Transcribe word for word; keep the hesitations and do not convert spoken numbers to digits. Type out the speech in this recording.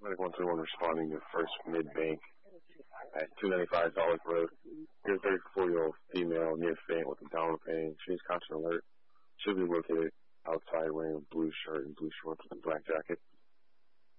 Medic one twenty-one responding to First Mid-Bank at two ninety-five Solid Road. Here's a thirty-four-year-old female near faint with abdominal pain. She's constant alert. She'll be located outside wearing a blue shirt and blue shorts with a black jacket.